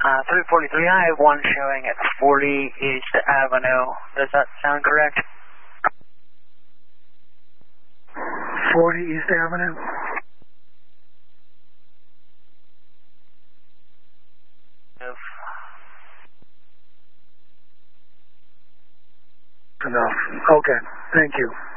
343, I have one showing at 40 East Avenue. Does that sound correct? 40 East Avenue? Enough. Okay. Thank you.